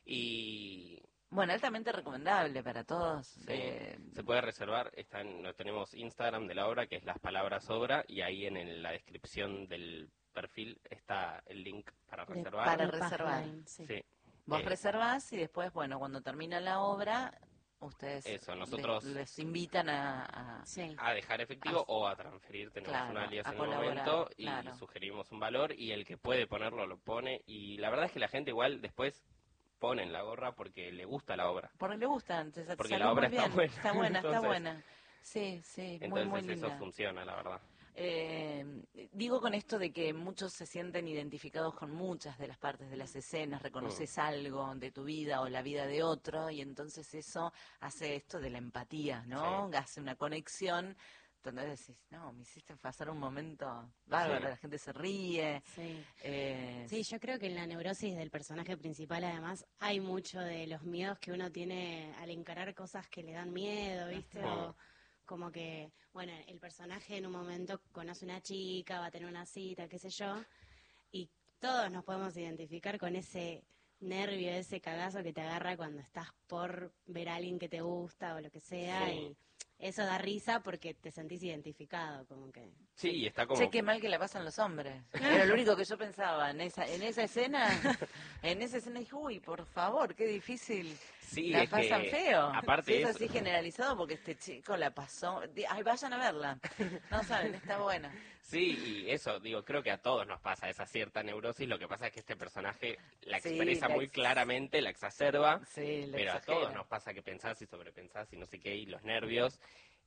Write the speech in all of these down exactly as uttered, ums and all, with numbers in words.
Y Bueno, altamente recomendable para todos. sí, eh, se puede reservar, está en, no, tenemos Instagram de la obra, que es las palabras obra, y ahí en el- la descripción del perfil está el link para De, reservar. para de reservar. Pazline, sí. Sí, Vos eh, reservás y después, bueno, cuando termina la obra, ustedes eso, les, nosotros les invitan a, a- Sí. a dejar efectivo a- o a transferir, tenemos claro, una alianza a en el colaborar, momento y claro. sugerimos un valor y el que puede ponerlo lo pone y la verdad es que la gente igual después pone en la gorra porque le gusta la obra, Porque le gustan, te sa- porque la salió obra muy está bien, buena, está buena, está entonces, buena. Sí, sí, muy, muy entonces eso linda. funciona, la verdad. Eh, digo con esto de que muchos se sienten identificados con muchas de las partes de las escenas, Mm, reconoces algo de tu vida o la vida de otro y entonces eso hace esto de la empatía, sí, ¿no? Hace una conexión donde decís, no, me hiciste pasar un momento sí, bárbaro, la gente se ríe. Sí. eh, Sí, yo creo que en la neurosis del personaje principal además hay mucho de los miedos que uno tiene al encarar cosas que le dan miedo, ¿viste? Ujú. O como que, bueno, el personaje en un momento conoce una chica, va a tener una cita, qué sé yo, y todos nos podemos identificar con ese nervio, ese cagazo que te agarra cuando estás por ver a alguien que te gusta o lo que sea, Sí, y eso da risa porque te sentís identificado, como que... sí, y está Che, como, qué mal que la pasan los hombres. Era lo único que yo pensaba en esa, en esa escena. En esa escena dije, uy, por favor, qué difícil. sí, La es pasan que feo. Si aparte es es, así generalizado, porque este chico la pasó. Di- Ay, vayan a verla. No saben, está buena. sí, y eso, digo, creo que a todos nos pasa esa cierta neurosis, lo que pasa es que este personaje la Sí, expresa la muy ex- claramente, la exacerba, sí, la pero a todos exagera. nos pasa que pensás y sobrepensás y no sé qué, y los nervios,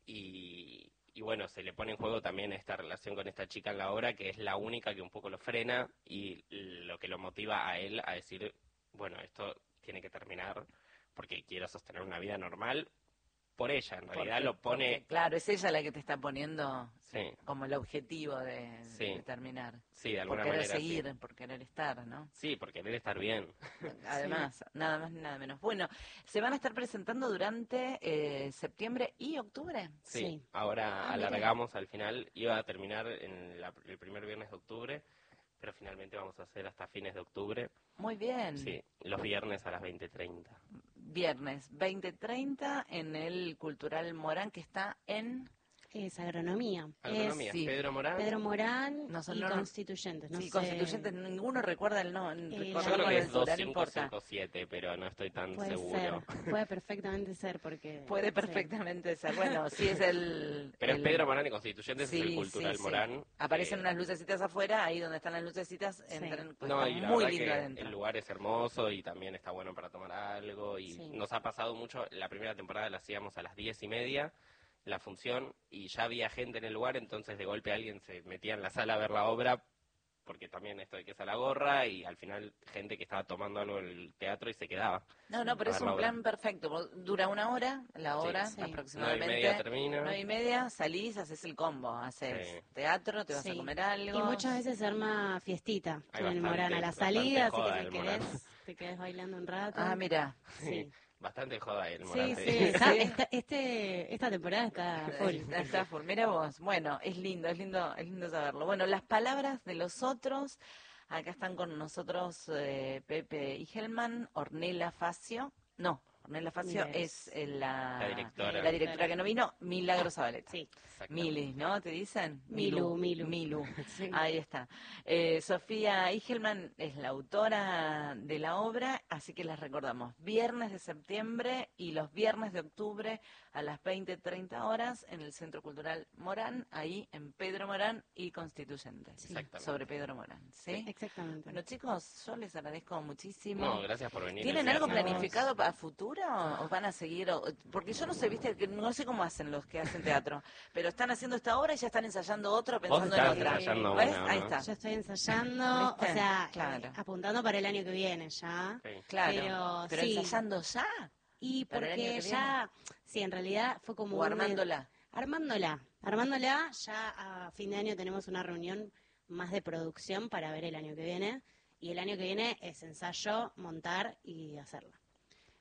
y, y bueno, se le pone en juego también esta relación con esta chica en la obra, que es la única que un poco lo frena y lo que lo motiva a él a decir, bueno, esto tiene que terminar porque quiero sostener una vida normal por ella, en realidad Porque, lo porque, pone, claro, es ella la que te está poniendo sí, como el objetivo de, sí, de terminar. sí, de Por alguna querer manera sí. seguir, por querer estar, ¿no? Sí, porque debe estar bien. Sí. Además, nada más ni nada menos. Bueno, se van a estar presentando durante eh, septiembre y octubre. Sí, Sí. ahora Ah, mira. alargamos al final, iba a terminar en la- el primer viernes de octubre, pero finalmente vamos a hacer hasta fines de octubre. Muy bien. Sí, los viernes a las veinte treinta. Viernes veinte treinta en el Cultural Morán, que está en... Es agronomía. Es Agronomía, Sí, Pedro Morán. Pedro Morán no, son- y no, no, Constituyentes. No sí, sé. constituyentes, ninguno recuerda el no, Eh, Yo la creo recordarlo que de es dirección. altura, no importa. dos cinco cinco siete, pero no estoy tan Puede seguro. ser, puede perfectamente ser porque... Puede Sí. perfectamente ser. Bueno, sí es el... Pero es el Pedro Morán y Constituyentes, es el sí, sí, Cultural sí. Morán. Aparecen que- unas lucecitas afuera, ahí donde están las lucecitas, Sí. entran, pues No, está y la muy verdad lindo que adentro. el lugar es hermoso y también está bueno para tomar algo. Y Sí. nos ha pasado mucho, la primera temporada la hacíamos a las diez y media, la función, y ya había gente en el lugar, entonces de golpe alguien se metía en la sala a ver la obra, porque también esto de que es a la gorra, y al final gente que estaba tomando algo en el teatro y se quedaba No, no, pero a es ver la un obra. plan perfecto. Vos- Dura una hora, la Sí, hora Sí. nueve y media aproximadamente. termina. Nueve y media, salís, haces el combo. Haces Sí, teatro, te vas a Sí. comer Y algo. muchas veces se arma fiestita hay en el Morán a bastante, la bastante salida, así que joda si el Morán. querés, te quedás bailando un rato. Ah, mira. Sí. Bastante joda el Sí, Morán, te sí, digo. está, ¿Sí? está- este, esta temporada está full. Está, está full. Mira vos. Bueno, es lindo, es lindo, es lindo saberlo. Bueno, las palabras de los otros. Acá están con nosotros eh, Pepe Igelman, Ornella Facio. No, Ornella Facio es Milagros. eh, la, La La directora. la directora que no vino, Milagro Zabaleta. Sí, Exactamente. Mili, ¿no? ¿Te dicen? Milu, Milu. Milu. Sí. Ahí está. Eh, Sofía Igelman es la autora de la obra, así que las recordamos. Viernes de septiembre y los viernes de octubre a las veinte treinta horas en el Centro Cultural Morán, ahí en Pedro Morán y Constituyentes. Sí. Exactamente. Sobre Pedro Morán, ¿sí? Exactamente. Bueno, chicos, yo les agradezco muchísimo. No, gracias por venir. ¿Tienen el algo viernes. planificado a futuro o van a seguir? o- Porque yo no sé, viste, que no sé cómo hacen los que hacen teatro, pero están haciendo esta obra y ya están ensayando otra, Vos pensando en estás otra. ensayando ¿Ves? una, Ahí ¿no? está. Yo estoy ensayando, ¿Viste? o sea, Claro. eh, apuntando para el año que viene ya. Sí. Claro. Pero, sí. ensayando ya Y para el año porque que ya, sí, en realidad fue como o un- armándola. Armándola, armándola, ya a fin de año tenemos una reunión más de producción para ver el año que viene. Y el año que viene es ensayo, montar y hacerla.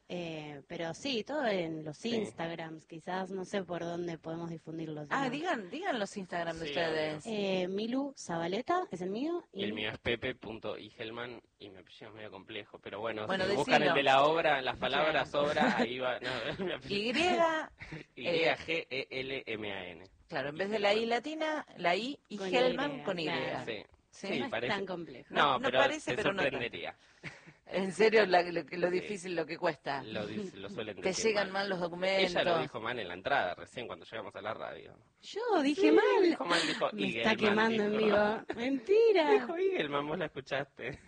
Eh, pero sí, todo en los Sí. Instagrams, quizás, no sé por dónde podemos difundirlos. Ah, ¿no? digan, digan los Instagram de Sí, ustedes. Eh, Milu Zabaleta es el mío. Y el mío es pepe.igelman y mi apellido es medio complejo, pero bueno, Bueno, si buscan el decilo. de la obra, las palabras obra, ahí va. No, mi apellido. Y, Y G E L M A N. claro, en vez de la I latina, la I y Con Helman Y, con Y. claro. Sí, ¿Sí? sí, No es parece. tan complejo. No, No, no pero parece, te pero no tanto. sorprendería. En serio, la- lo, lo Sí. difícil, lo que cuesta. Lo, dic- lo suelen Te decir llegan mal los documentos. Ella lo dijo mal en la entrada, recién cuando llegamos a la radio. Yo dije Sí, mal. dijo mal, dijo Me Igelman, está quemando en dijo. vivo. Mentira. Dijo Igelman, vos la escuchaste.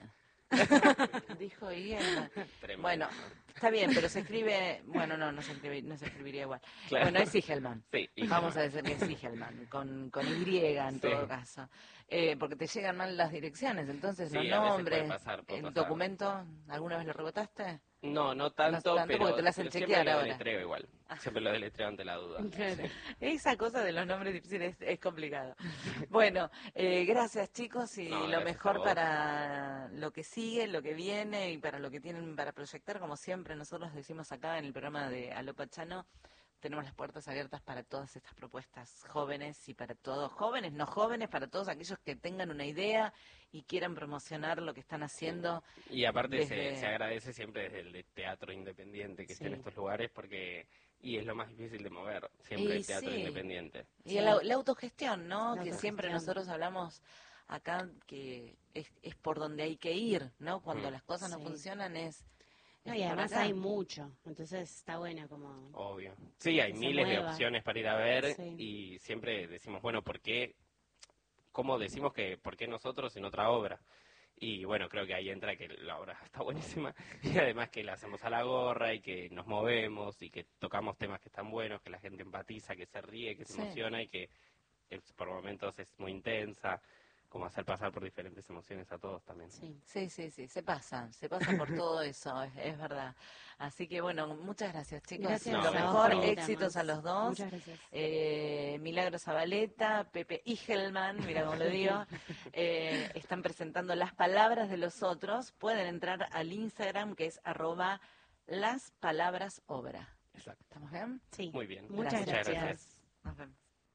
Dijo Igelman. Tremendo. Bueno, está bien, pero se escribe... Bueno, no, no se, escribe, no se escribiría igual. Claro. Bueno, es Igelman. Sí, Igelman. Vamos a decir que es Igelman, con, con Y en Sí. todo caso. Eh, porque te llegan mal las direcciones, entonces Sí, los a veces puede nombres, pasar, puede el pasar. documento, ¿alguna vez lo rebotaste? No, no tanto, No tanto pero, porque te lo hacen pero chequear siempre lo ahora. deletreo igual. Siempre lo deletreo ante la duda. Claro. Esa cosa de los nombres difíciles es, es complicado. Bueno, eh, gracias chicos y No, lo gracias a mejor vos. para lo que sigue, lo que viene y para lo que tienen para proyectar, como siempre nosotros decimos acá en el programa de Aló Pachano, tenemos las puertas abiertas para todas estas propuestas jóvenes y para todos, jóvenes, no jóvenes, para todos aquellos que tengan una idea y quieran promocionar lo que están haciendo. Y aparte Desde- se, se agradece siempre desde el de teatro independiente que esté en Sí. estos lugares porque y es lo más difícil de mover, siempre Y el teatro sí. independiente. Y Sí. la, la autogestión, ¿no? La Que siempre autogestión. nosotros hablamos acá que es, es por donde hay que ir, ¿no? Cuando Mm. las cosas no Sí. funcionan es... No, es y por además acá. hay mucho, entonces está buena como... Obvio. Sí, hay Que se miles de mueva. opciones para ir a ver Sí. y siempre decimos, bueno, ¿por qué? ¿Cómo decimos que por qué nosotros en otra obra? Y bueno, creo que ahí entra que la obra está buenísima y además que la hacemos a la gorra y que nos movemos y que tocamos temas que están buenos, que la gente empatiza, que se ríe, que se Sí. emociona y que es- por momentos es muy intensa, como hacer pasar por diferentes emociones a todos también. Sí. Sí, sí, sí, se pasa, se pasa por todo eso, es, es verdad. Así que bueno, muchas gracias chicos, Gracias No, lo a vos mejor, por invitarnos. éxitos a los dos. Muchas gracias. Eh, Milagro Zabaleta, Pepe Igelman, mira cómo lo digo, eh, están presentando las palabras de los otros. Pueden entrar al Instagram que es arroba las palabras obra. Exacto. ¿Estamos bien? Sí. Muy bien. Muchas Gracias. gracias. Nos vemos.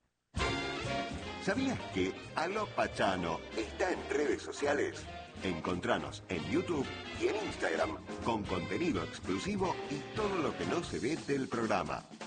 ¿Sabías que Aló Pachano está en redes sociales? Encontranos en YouTube y en Instagram con contenido exclusivo y todo lo que no se ve del programa.